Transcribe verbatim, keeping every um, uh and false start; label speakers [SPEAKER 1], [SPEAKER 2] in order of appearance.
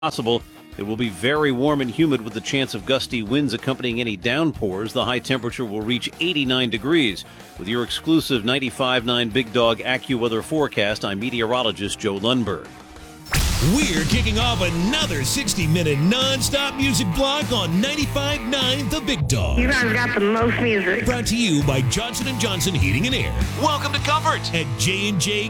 [SPEAKER 1] possible. It will be very warm and humid with the chance of gusty winds accompanying any downpours. The high temperature will reach eighty-nine degrees. With your exclusive ninety-five point nine Big Dog AccuWeather forecast, I'm meteorologist Joe Lundberg.
[SPEAKER 2] We're kicking off another sixty-minute non-stop music block on ninety-five point nine The Big Dog.
[SPEAKER 3] You guys got the most music.
[SPEAKER 2] Brought to you by Johnson and Johnson Heating and Air.
[SPEAKER 4] Welcome to Comfort
[SPEAKER 2] At J and J